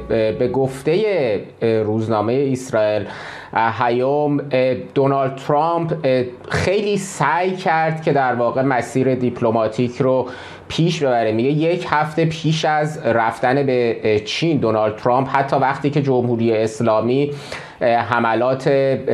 به گفته روزنامه اسرائیل هیوم، دونالد ترامپ خیلی سعی کرد که در واقع مسیر دیپلماتیک رو پیش ببره. میگه یک هفته پیش از رفتن به چین دونالد ترامپ، حتی وقتی که جمهوری اسلامی حملات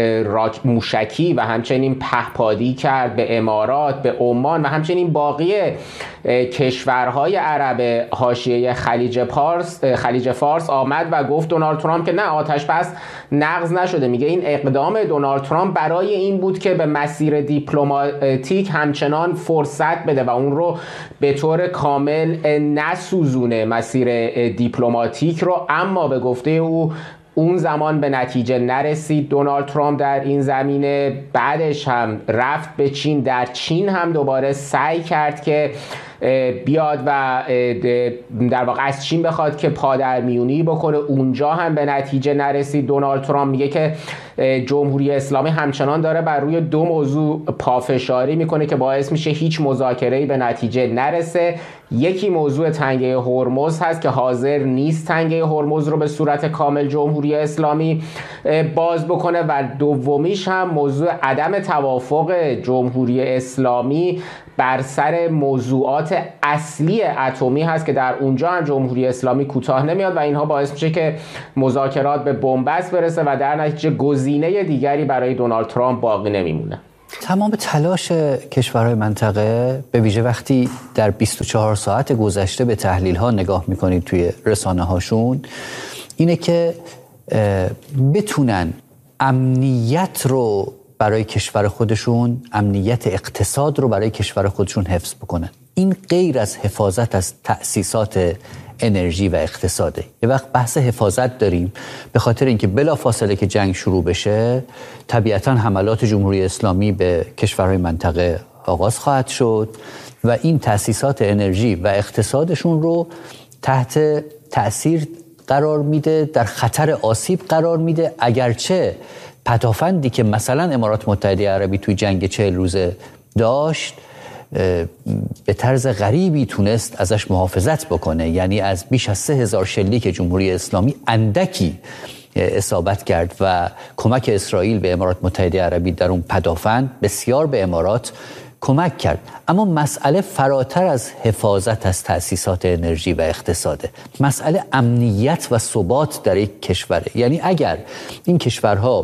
موشکی و همچنین پهپادی کرد به امارات، به عمان و همچنین باقی کشورهای عرب حاشیه خلیج فارس آمد و گفت دونالد ترامپ که نه، آتش بس نقض نشده. میگه این اقدام دونالد ترامپ برای این بود که به مسیر دیپلماتیک همچنان فرصت بده و اون رو به طور کامل نسوزونه مسیر دیپلماتیک رو. اما به گفته او اون زمان به نتیجه نرسید دونالد ترامپ در این زمینه. بعدش هم رفت به چین، در چین هم دوباره سعی کرد که بیاد و در واقع از چین بخواد که پادرمیونی بکنه، اونجا هم به نتیجه نرسید. دونالد ترامپ میگه که جمهوری اسلامی همچنان داره بر روی دو موضوع پافشاری میکنه که باعث میشه هیچ مذاکره‌ای به نتیجه نرسه. یکی موضوع تنگه هرمز هست که حاضر نیست تنگه هرمز رو به صورت کامل جمهوری اسلامی باز بکنه و دومیش هم موضوع عدم توافق جمهوری اسلامی بر سر موضوعات اصلی اتمی هست که در اونجا هم جمهوری اسلامی کوتاه نمیاد و اینها باعث میشه که مذاکرات به بنبست برسه و در نتیجه گزینه دیگری برای دونالد ترامپ باقی نمیمونه. تمام تلاش کشورهای منطقه، به ویژه وقتی در 24 ساعت گذشته به تحلیل‌ها نگاه می‌کنید توی رسانه‌هاشون، اینه که بتونن امنیت رو برای کشور خودشون، امنیت اقتصاد رو برای کشور خودشون حفظ بکنن. این غیر از حفاظت از تأسیسات انرژی و اقتصاده. یه وقت بحث حفاظت داریم به خاطر اینکه بلافاصله که جنگ شروع بشه طبیعتاً حملات جمهوری اسلامی به کشورهای منطقه آغاز خواهد شد و این تأسیسات انرژی و اقتصادشون رو تحت تأثیر قرار میده، در خطر آسیب قرار میده. اگرچه پدافندی که مثلا امارات متحده عربی توی جنگ 40 روزه داشت به طرز غریبی تونست ازش محافظت بکنه، یعنی از بیش از 3000 شلیک جمهوری اسلامی اندکی اصابت کرد و کمک اسرائیل به امارات متحده عربی در اون پدافند بسیار به امارات کمک کرد. اما مسئله فراتر از حفاظت از تأسیسات انرژی و اقتصاده، مسئله امنیت و ثبات در یک کشوره. یعنی اگر این کشورها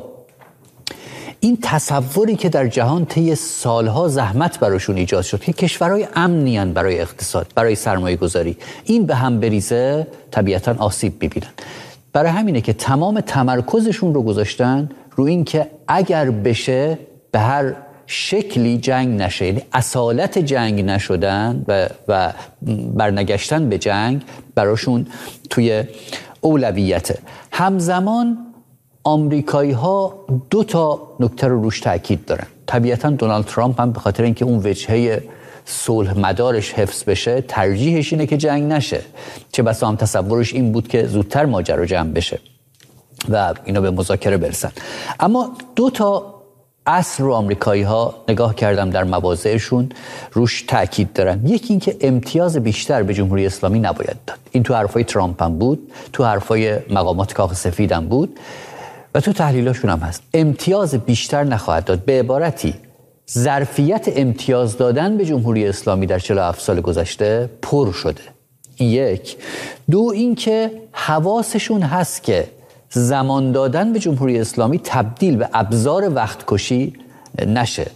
این تصوری که در جهان طی سالها زحمت براشون ایجاد شد که کشورهای امنیان برای اقتصاد، برای سرمایه گذاری، این به هم بریزه، طبیعتاً آسیب می‌بینن. برای همینه که تمام تمرکزشون رو گذاشتن رو این که اگر بشه به هر شکلی جنگ نشه، یعنی اصالت جنگ نشدن و برنگشتن به جنگ براشون توی اولویته. همزمان آمریکایی ها 2 نکته رو روش تاکید دارن. طبیعتاً دونالد ترامپ هم به خاطر اینکه اون وجهه صلح مدارش حفظ بشه ترجیحش اینه که جنگ نشه، چه بسا هم تصورش این بود که زودتر ماجرا جمع بشه و اینا به مذاکره برسن. اما 2 اصل رو آمریکایی ها نگاه کردم در مواضعشون روش تاکید دارن. یکی این که امتیاز بیشتر به جمهوری اسلامی نباید داد. این تو حرفای ترامپ هم بود، تو حرفای مقامات کاخ سفید هم بود و تو تحلیلاشون هم هست. امتیاز بیشتر نخواهد داد. به عبارتی ظرفیت امتیاز دادن به جمهوری اسلامی در 47 سال گذشته پر شده. یک. 2 این که حواسشون هست که زمان دادن به جمهوری اسلامی تبدیل به ابزار وقت کشی نشه.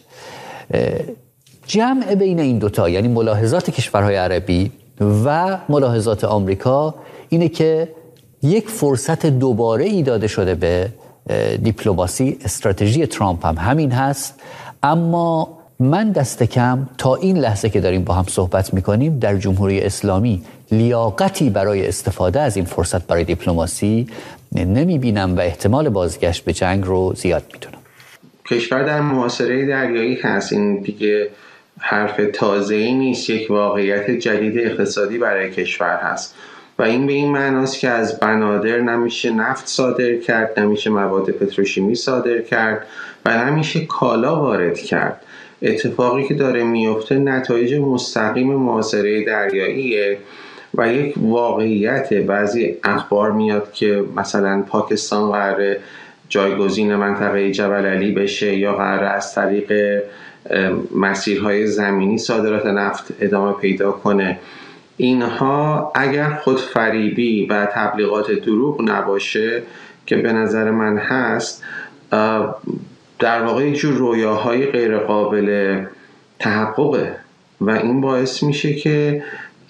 جمع بین این 2 یعنی ملاحظات کشورهای عربی و ملاحظات آمریکا اینه که یک فرصت دوباره ای داده شده به دیپلماسی. استراتژی ترامپ هم همین هست، اما من دست کم تا این لحظه که داریم با هم صحبت میکنیم در جمهوری اسلامی لیاقتی برای استفاده از این فرصت برای دیپلماسی نمیبینم و احتمال بازگشت به جنگ رو زیاد میدونم. کشور در محاصره دریایی هست، این دیگه حرف تازه‌ای نیست، یک واقعیت جدید اقتصادی برای کشور هست و این به این معناست که از بنادر نمیشه نفت صادر کرد، نمیشه مواد پتروشیمی صادر کرد و نمیشه کالا وارد کرد. اتفاقی که داره میفته نتایج مستقیم محاصره دریاییه و یک واقعیت. بعضی اخبار میاد که مثلا پاکستان قراره جایگزین منطقه جبل علی بشه یا قراره از طریق مسیرهای زمینی صادرات نفت ادامه پیدا کنه. اینها اگر خودفریبی و تبلیغات دروغ نباشه که به نظر من هست، در واقع یک جور رویاهای غیر قابل تحققه و این باعث میشه که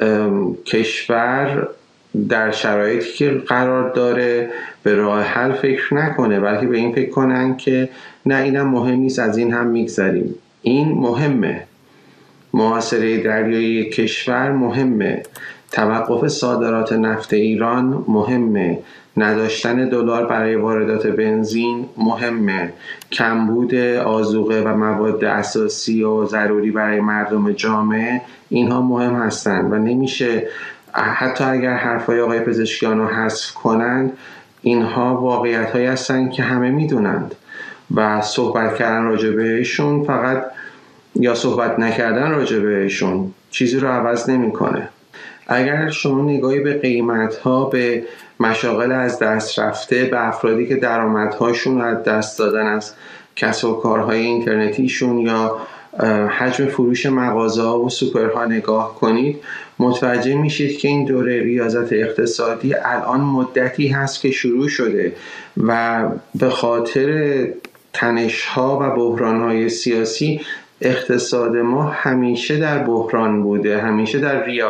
کشور در شرایطی که قرار داره به راه حل فکر نکنه، بلکه به این فکر کنن که نه اینم مهم نیست، از این هم میگذریم. این مهمه. محاصره دریایی کشور مهمه، توقف صادرات نفت ایران مهمه، نداشتن دلار برای واردات بنزین مهمه، کمبود آذوقه و مواد اساسی و ضروری برای مردم جامعه، اینها مهم هستند و نمیشه حتی اگر حرفای آقای پزشکیان رو حذف کنند، اینها واقعیت هایی هستند که همه میدونند و صحبت کردن راجع بهشون فقط یا صحبت نکردن راجع بهشون چیزی رو عوض نمیکنه. اگر شما نگاهی به قیمت‌ها، به مشاغل از دست رفته، به افرادی که درآمدهاشون از دست دادن از کسب و کارهای اینترنتیشون یا حجم فروش مغازه‌ها و سوپرها نگاه کنید، متوجه میشید که این دوره ریاضت اقتصادی الان مدتی هست که شروع شده و به خاطر تنش‌ها و بحران‌های سیاسی اقتصاد ما همیشه در بحران بوده، همیشه در